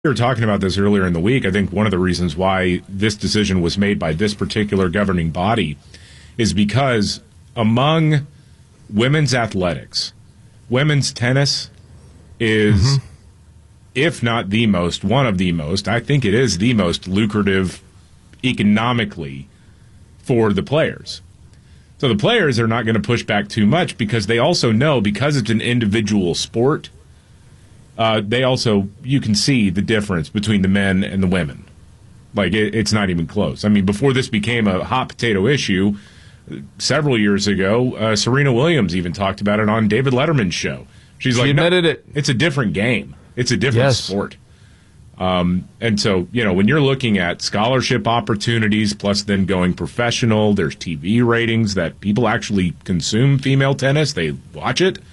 We were talking about this earlier in the week. I think one of the reasons why this decision was made by this particular governing body is because among women's athletics, women's tennis is, if not the most, one of the most, I think it is the most lucrative economically for the players. So the players are not going to push back too much because they also know, because it's an individual sport, they also, you can see the difference between the men and the women. Like, it's not even close. I mean, before this became a hot potato issue, several years ago, Serena Williams even talked about it on David Letterman's show. She admitted it. It's a different game. It's a different sport. And so, when you're looking at scholarship opportunities, plus then going professional, there's TV ratings that people actually consume female tennis. They watch it.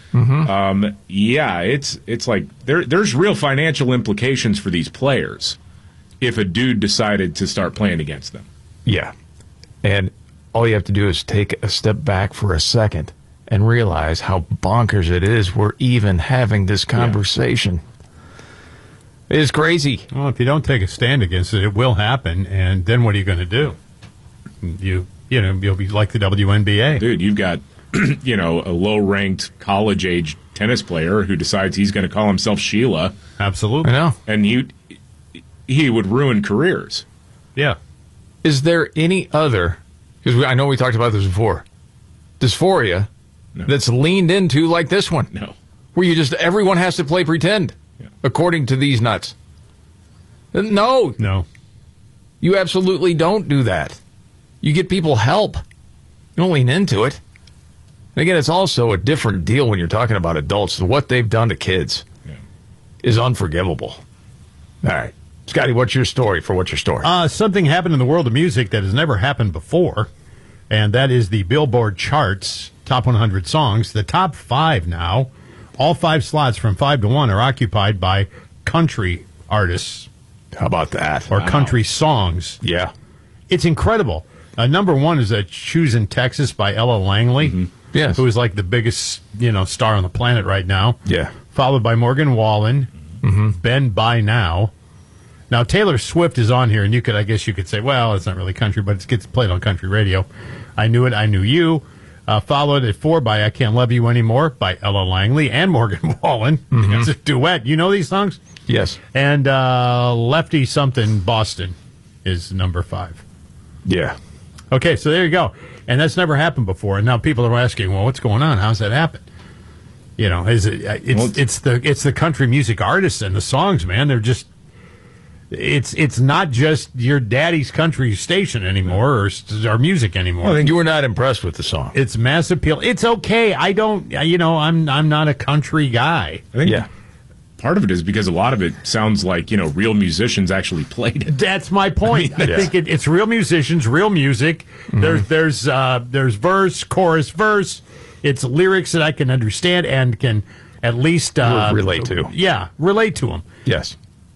It's like there's real financial implications for these players if a dude decided to start playing against them. Yeah. And all you have to do is take a step back for a second and realize how bonkers it is we're even having this conversation. It is crazy. Well, if you don't take a stand against it, it will happen, and then what are you going to do? You'll be like the WNBA. Dude, you've got a low-ranked college-age tennis player who decides he's going to call himself Sheila. Absolutely. I know. And he would ruin careers. Yeah. Is there any other, because I know we talked about this before, dysphoria that's leaned into like this one? No. Where everyone has to play pretend, according to these nuts. No. No. You absolutely don't do that. You get people help. You don't lean into it. And again, it's also a different deal when you're talking about adults. What they've done to kids is unforgivable. All right. Scotty, what's your story? Something happened in the world of music that has never happened before, and that is the Billboard charts, top 100 songs. The top 5 now, all 5 slots from 5 to 1 are occupied by country artists. How about that? Or country songs. Yeah. It's incredible. Number 1 is Choosing Texas by Ella Langley. Yes. Who is like the biggest, star on the planet right now. Yeah. Followed by Morgan Wallen, Ben By Now. Now, Taylor Swift is on here, and I guess you could say, well, it's not really country, but it gets played on country radio. I Knew It, I Knew You. Followed at 4 by I Can't Love You Anymore by Ella Langley and Morgan Wallen. It's a duet. You know these songs? Yes. And Lefty Something Boston is number 5. Yeah. Okay, so there you go. And that's never happened before. And now people are asking, well, what's going on? How's that happen? It's the country music artists and the songs, man. They're just it's not just your daddy's country station anymore or music anymore. I think you were not impressed with the song. It's mass appeal. It's okay. I don't, I'm not a country guy. I think part of it is because a lot of it sounds like, real musicians actually played it. That's my point. I think it's real musicians, real music. There's verse, chorus, verse. It's lyrics that I can understand and can at least relate to. Yeah, relate to them. Yes.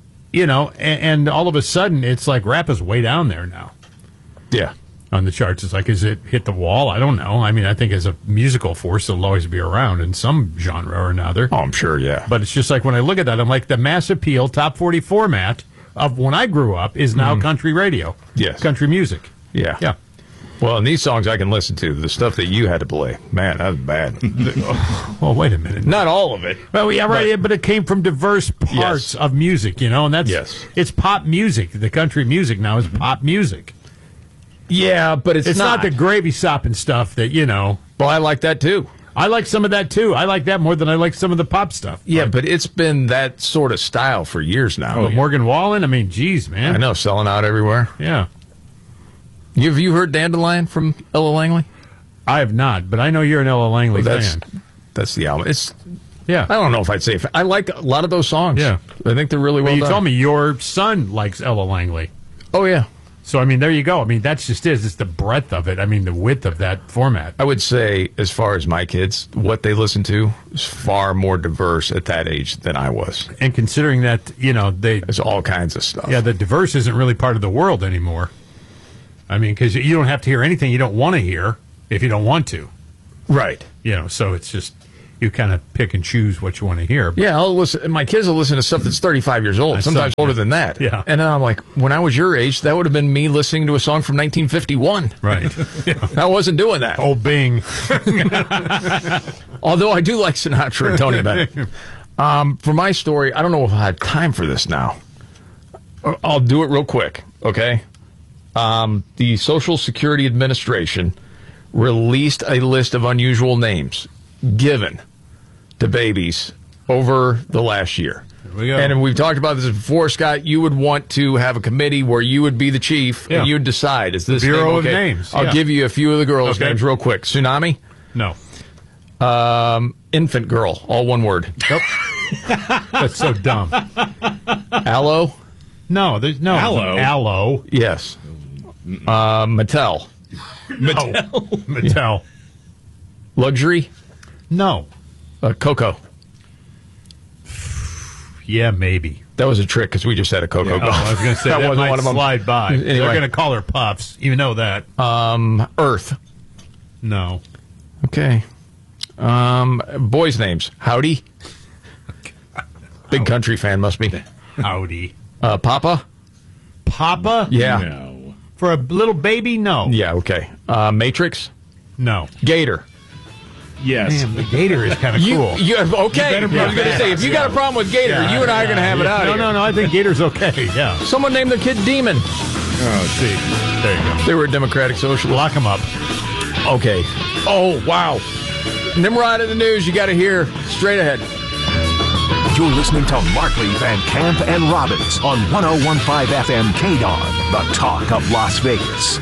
And all of a sudden, it's like rap is way down there now. Yeah. On the charts. It's like, is it hit the wall? I don't know. I mean, I think as a musical force, it'll always be around in some genre or another. Oh, I'm sure, yeah. But it's just like when I look at that, I'm like, the mass appeal top 40 format of when I grew up is now country radio. Yes. Country music. Yeah. Yeah. Well, and these songs I can listen to. The stuff that you had to play, man, that was bad. Well, wait a minute. Not all of it. Well, yeah, right. But it came from diverse parts of music, and that's it's pop music. The country music now is pop music. Yeah, but it's not the gravy sopping stuff that Well, I like that too. I like some of that too. I like that more than I like some of the pop stuff. Yeah, but it's been that sort of style for years now. Morgan Wallen. I mean, geez, man. I know, selling out everywhere. Yeah. Have you heard Dandelion from Ella Langley? I have not, but I know you're an Ella Langley fan. That's the album. I don't know if I'd say I like a lot of those songs. Yeah. I think they're really well done. You told me your son likes Ella Langley. Oh, yeah. So, I mean, there you go. I mean, that's just it's the breadth of it. I mean, the width of that format. I would say, as far as my kids, what they listen to is far more diverse at that age than I was. And considering that, there's all kinds of stuff. Yeah, the diverse isn't really part of the world anymore. I mean, because you don't have to hear anything you don't want to hear if you don't want to. Right. So it's just, you kind of pick and choose what you want to hear. But Yeah, I'll listen. My kids will listen to stuff that's 35 years old, sometimes older than that. Yeah. And then I'm like, when I was your age, that would have been me listening to a song from 1951. Right. I wasn't doing that. Oh, Bing. Although I do like Sinatra and Tony Bennett. For my story, I don't know if I have time for this now. I'll do it real quick, okay? The Social Security Administration released a list of unusual names given to babies over the last year. Here we go. And we've talked about this before, Scott. You would want to have a committee where you would be the chief and you would decide, is this Bureau name of okay? Names, I'll yeah. give you a few of the girls' Okay. names real quick. Tsunami, No. infant girl, all one word. Nope. That's so dumb. Aloe, No, there's no. Aloe? Aloe. yes. Mattel, Mattel. luxury, No. Coco. Yeah, maybe. That was a trick because we just had a Coco. Oh, I was going to say that, wasn't might one of them. slide by. Anyway. They're going to call her Puffs. You know that. Earth. No. Okay. Boys' names. Howdy. Big country fan must be. Howdy. Papa. Papa? Yeah. No. For a little baby? No. Yeah. Okay. Matrix. No. Gator. Yes. Damn, the gator is kind of cool. Okay. You I better was going to say, if you got a problem with Gator, you and I are going to have it out of here. No, I think Gator's okay. Yeah. Someone named their kid Demon. Oh, see. There you go. They were a Democratic Socialist. Lock him up. Okay. Oh, wow. Nimrod in the news. You got to hear straight ahead. You're listening to Markley, Van Camp, and Robbins on 101.5 FM KDAWN, the talk of Las Vegas.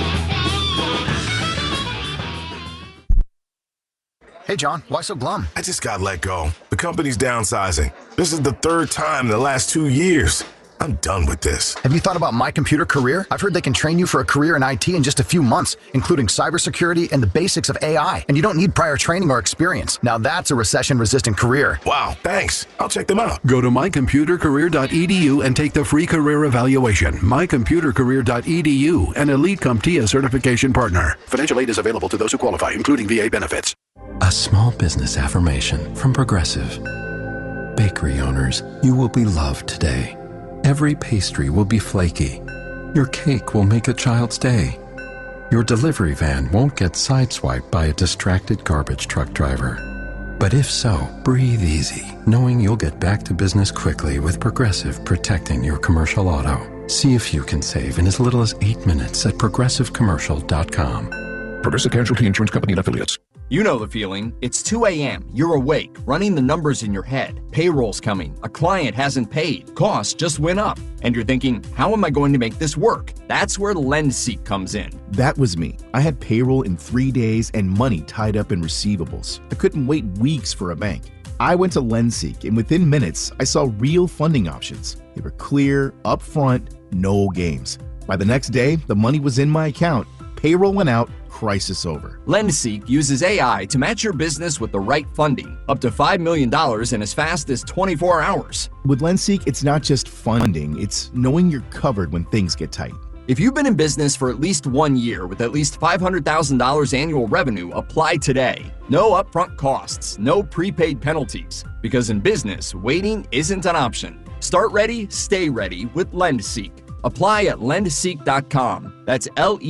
Hey, John, why so glum? I just got let go. The company's downsizing. This is the third time in the last 2 years. I'm done with this. Have you thought about My Computer Career? I've heard they can train you for a career in IT in just a few months, including cybersecurity and the basics of AI. And you don't need prior training or experience. Now that's a recession-resistant career. Wow, thanks. I'll check them out. Go to mycomputercareer.edu and take the free career evaluation. Mycomputercareer.edu, an Elite CompTIA certification partner. Financial aid is available to those who qualify, including VA benefits. A small business affirmation from Progressive. Bakery owners, you will be loved today. Every pastry will be flaky. Your cake will make a child's day. Your delivery van won't get sideswiped by a distracted garbage truck driver. But if so, breathe easy, knowing you'll get back to business quickly with Progressive protecting your commercial auto. See if you can save in as little as 8 minutes at progressivecommercial.com. Progressive Casualty Insurance Company and Affiliates. You know the feeling. It's 2 a.m. You're awake, running the numbers in your head. Payroll's coming. A client hasn't paid. Costs just went up. And you're thinking, how am I going to make this work? That's where LendSeek comes in. That was me. I had payroll in 3 days and money tied up in receivables. I couldn't wait weeks for a bank. I went to LendSeek, and within minutes, I saw real funding options. They were clear, upfront, no games. By the next day, the money was in my account. Payroll went out, crisis over. LendSeek uses AI to match your business with the right funding, up to $5 million in as fast as 24 hours. With LendSeek, it's not just funding, it's knowing you're covered when things get tight. If you've been in business for at least 1 year with at least $500,000 annual revenue, apply today. No upfront costs, no prepaid penalties. Because in business, waiting isn't an option. Start ready, stay ready with LendSeek. Apply at lendseek.com. That's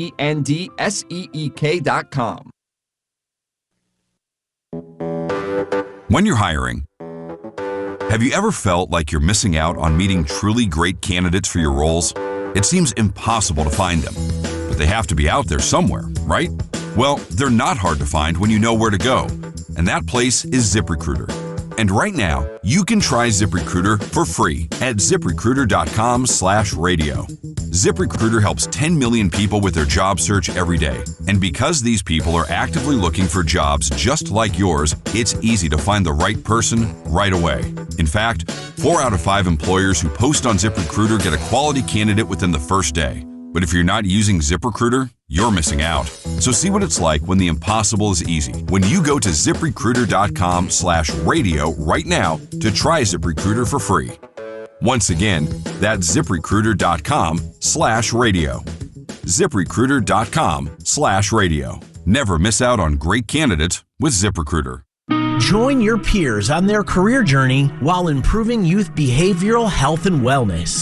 LENDSEEK.com. When you're hiring, have you ever felt like you're missing out on meeting truly great candidates for your roles? It seems impossible to find them, but they have to be out there somewhere, right? Well, they're not hard to find when you know where to go, and that place is ZipRecruiter. And right now, you can try ZipRecruiter for free at ZipRecruiter.com/radio. ZipRecruiter helps 10 million people with their job search every day. And because these people are actively looking for jobs just like yours, it's easy to find the right person right away. In fact, 4 out of 5 employers who post on ZipRecruiter get a quality candidate within the first day. But if you're not using ZipRecruiter, you're missing out. So see what it's like when the impossible is easy. When you go to ZipRecruiter.com/radio right now to try ZipRecruiter for free. Once again, that's ZipRecruiter.com/radio. ZipRecruiter.com/radio. Never miss out on great candidates with ZipRecruiter. Join your peers on their career journey while improving youth behavioral health and wellness.